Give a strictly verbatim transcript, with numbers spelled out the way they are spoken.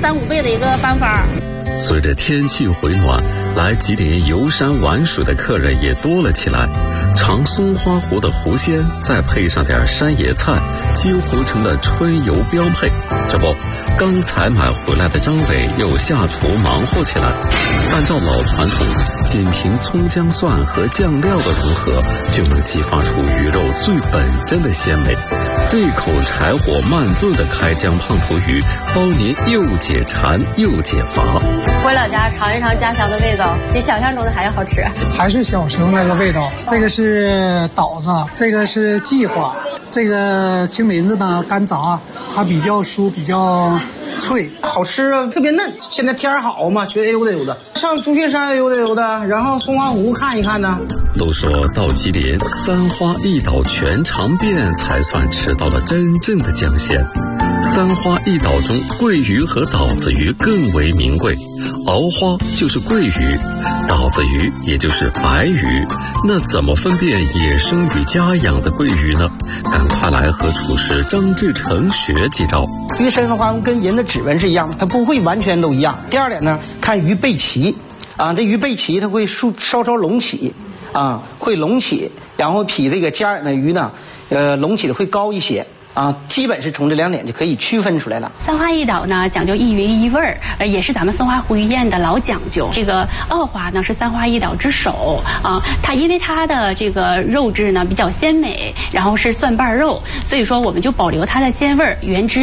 三五倍的一个翻番。 随着天气回暖，来吉林游山玩水的客人也多了起来。尝松花湖的湖鲜，再配上点山野菜，几乎成了春游标配。这不，刚才买回来的张伟又下厨忙活起来。按照老传统，仅凭葱姜蒜和酱料的融合，就能激发出鱼肉最本真的鲜美。这口柴火慢炖的开江胖头鱼，包您又解馋又解乏。 回老家尝一尝家乡的味道，比想象中的还要好吃。 还是小时候那个味道。这个是枣子，这个是蓟花，这个青林子呢干炸，它比较酥，比较脆， 好吃啊，特别嫩。现在天儿好嘛，觉得悠的悠的。上朱雀山悠的悠的，然后松花湖看一看呢。 都说到吉林，三花一岛全尝遍，才算吃到了真正的江鲜。三花一岛中，桂鱼和岛子鱼更为名贵。鳌花就是桂鱼，岛子鱼也就是白鱼。那怎么分辨野生与家养的桂鱼呢？赶快来和厨师张志成学几招。 鱼身的话跟人的指纹是一样的，它不会完全都一样。第二点呢，看鱼背鳍啊，这鱼背鳍它会稍稍稍隆起啊，会隆起，然后比这个家养的鱼呢，呃，隆起的会高一些。啊，基本是从这两点就可以区分出来了。 三花一岛呢，讲究一云一味儿，呃，也是咱们松花湖鱼宴的老讲究。这个澳花呢是三花一岛之首啊，它因为它的这个肉质呢比较鲜美，然后是蒜瓣肉，所以说我们就保留它的鲜味儿，原汁